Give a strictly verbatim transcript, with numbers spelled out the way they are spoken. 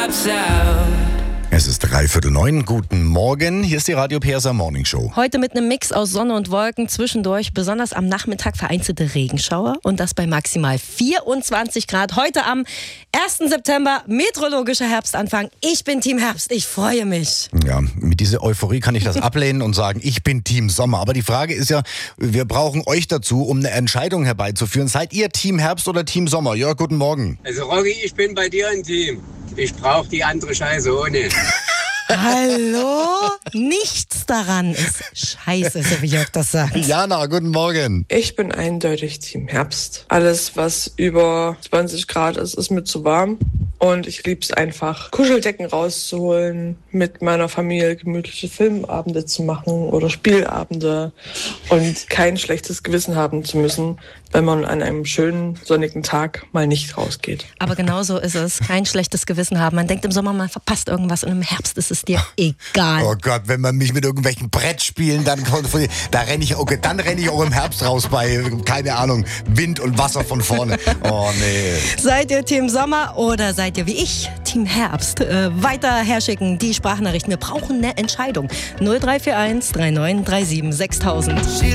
Es ist dreiviertel neun. Guten Morgen. Hier ist die Radio P S A Morning Show. Heute mit einem Mix aus Sonne und Wolken, zwischendurch besonders am Nachmittag vereinzelte Regenschauer und das bei maximal vierundzwanzig Grad. Heute am ersten September, meteorologischer Herbstanfang. Ich bin Team Herbst, ich freue mich. Ja, mit dieser Euphorie kann ich das ablehnen und sagen, ich bin Team Sommer. Aber die Frage ist ja, wir brauchen euch dazu, um eine Entscheidung herbeizuführen. Seid ihr Team Herbst oder Team Sommer? Jörg, guten Morgen. Also Rocky, ich bin bei dir im Team. Ich brauche die andere Scheiße ohne. Hallo? Nichts daran ist scheiße, so wie Jörg das sagt. Jana, guten Morgen. Ich bin eindeutig Team Herbst. Alles, was über zwanzig Grad ist, ist mir zu warm. Und ich liebe es einfach, Kuscheldecken rauszuholen, mit meiner Familie gemütliche Filmabende zu machen oder Spielabende und kein schlechtes Gewissen haben zu müssen, wenn man an einem schönen sonnigen Tag mal nicht rausgeht. Aber genau so ist es. Kein schlechtes Gewissen haben. Man denkt im Sommer, man verpasst irgendwas und im Herbst ist es dir egal. Oh Gott, wenn man mich mit irgendwelchen Brettspielen, dann, da renn ich, okay, dann renne ich auch im Herbst raus bei, keine Ahnung, Wind und Wasser von vorne. Oh nee. Seid ihr Team Sommer oder seid ihr wie ich Team Herbst? Äh, weiter herschicken die Sprachnachrichten. Wir brauchen eine Entscheidung. null drei vier eins drei neun drei sieben sechstausend.